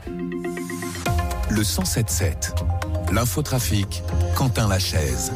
Le 107.7. L'infotrafic, Quentin Lachaise.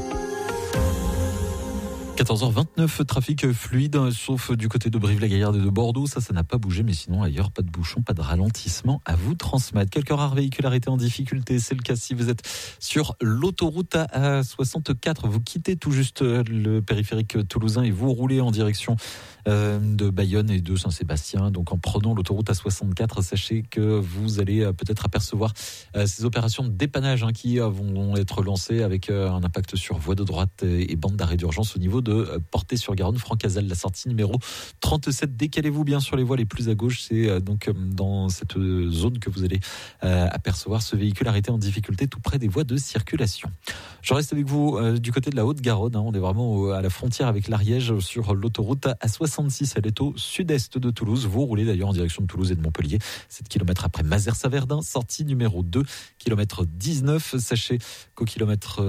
14h29, trafic fluide, sauf du côté de Brive-la-Gaillarde et de Bordeaux. Ça n'a pas bougé, mais sinon ailleurs, pas de bouchon, pas de ralentissement à vous transmettre. Quelques rares véhicularités en difficulté. C'est le cas si vous êtes sur l'autoroute A64. Vous quittez tout juste le périphérique toulousain et vous roulez en direction de Bayonne et de Saint-Sébastien. Donc en prenant l'autoroute A64, sachez que vous allez peut-être apercevoir ces opérations de dépannage qui vont être lancées avec un impact sur voie de droite et bande d'arrêt d'urgence au niveau de Portée-sur-Garonne, Francazal, la sortie numéro 37. Décalez-vous bien sur les voies les plus à gauche. C'est donc dans cette zone que vous allez apercevoir ce véhicule arrêté en difficulté tout près des voies de circulation. Je reste avec vous du côté de la Haute-Garonne. On est vraiment à la frontière avec l'Ariège sur l'autoroute A66. Elle est au sud-est de Toulouse. Vous roulez d'ailleurs en direction de Toulouse et de Montpellier. 7 km après Mazères-Saverdin, sortie numéro 2, kilomètre 19. Sachez qu'au kilomètre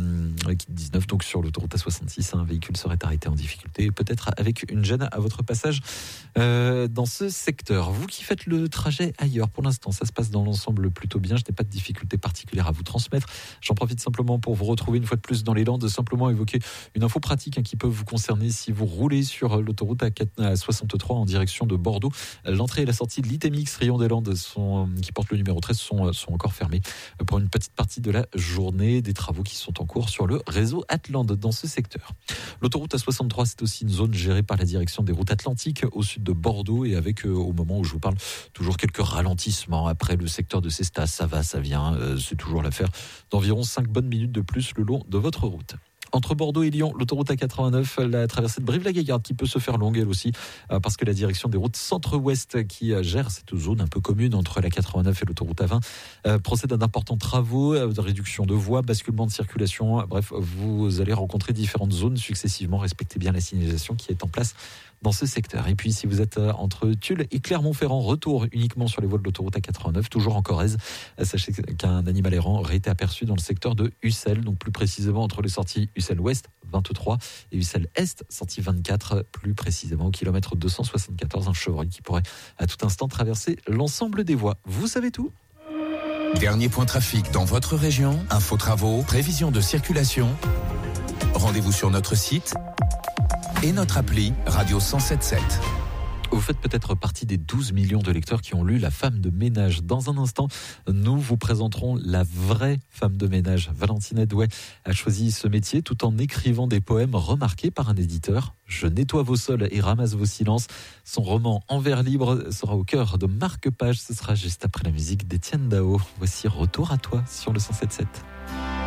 19, donc sur l'autoroute A66, un véhicule serait arrêté en difficulté, peut-être avec une gêne à votre passage dans ce secteur. Vous qui faites le trajet ailleurs, pour l'instant, ça se passe dans l'ensemble plutôt bien. Je n'ai pas de difficulté particulière à vous transmettre. J'en profite simplement pour vous retrouver une fois de plus dans les Landes, simplement évoquer une info pratique qui peut vous concerner si vous roulez sur l'autoroute A63 en direction de Bordeaux. L'entrée et la sortie de l'ITMX Rayon des Landes qui porte le numéro 13 sont encore fermées pour une petite partie de la journée. Des travaux qui sont en cours sur le réseau Atlande dans ce secteur. L'autoroute A63, c'est aussi une zone gérée par la direction des routes atlantiques au sud de Bordeaux et avec, au moment où je vous parle, toujours quelques ralentissements. Après le secteur de Cestas, ça va, ça vient. C'est toujours l'affaire d'environ 5 bonnes minutes de plus le long de votre route. Entre Bordeaux et Lyon, l'autoroute A89, la traversée de Brive-la-Gaillarde qui peut se faire longue elle aussi, parce que la direction des routes centre-ouest qui gère cette zone un peu commune entre la 89 et l'autoroute A20 procède à d'importants travaux de réduction de voies, basculement de circulation. Bref, vous allez rencontrer différentes zones successivement. Respectez bien la signalisation qui est en place dans ce secteur. Et puis si vous êtes entre Tulle et Clermont-Ferrand, retour uniquement sur les voies de l'autoroute A89, toujours en Corrèze. Sachez qu'un animal errant aurait été aperçu dans le secteur de Ussel, donc plus précisément entre les sorties Ussel Ouest 23 et Ussel Est, sortie 24, plus précisément au kilomètre 274, un chevreuil qui pourrait à tout instant traverser l'ensemble des voies. Vous savez tout ? Dernier point trafic dans votre région, info travaux, prévision de circulation. Rendez-vous sur notre site et notre appli Radio 107.7. Vous faites peut-être partie des 12 millions de lecteurs qui ont lu La femme de ménage. Dans un instant, nous vous présenterons la vraie femme de ménage. Valentine Edouet a choisi ce métier tout en écrivant des poèmes remarqués par un éditeur. Je nettoie vos sols et ramasse vos silences. Son roman En vers libre sera au cœur de Marque-Page. Ce sera juste après la musique d'Étienne Dao. Voici Retour à toi sur le 107.7.